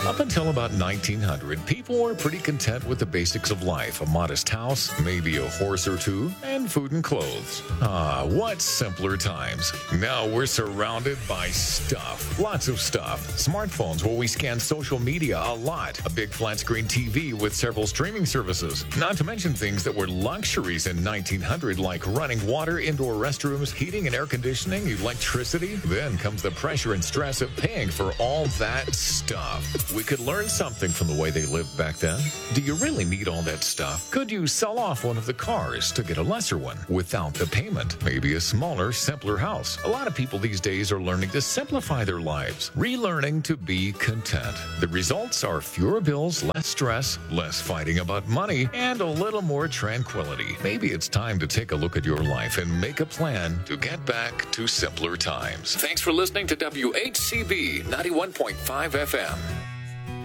Up until about 1900, people were pretty content with the basics of life: a modest house, maybe a horse or two, and food and clothes. Ah, what simpler times. Now we're surrounded by stuff. Lots of stuff. Smartphones where we scan social media a lot. A big flat screen TV with several streaming services. Not to mention things that were luxuries in 1900 like running water, indoor restrooms, heating and air conditioning, electricity. Then comes the pressure and stress of paying for all that stuff. We could learn something from the way they lived back then. Do you really need all that stuff? Could you sell off one of the cars to get a lesser one without the payment? Maybe a smaller, simpler house. A lot of people these days are learning to simplify their lives, relearning to be content. The results are fewer bills, less stress, less fighting about money, and a little more tranquility. Maybe it's time to take a look at your life and make a plan to get back to simpler times. Thanks for listening to WHCB 91.5 FM.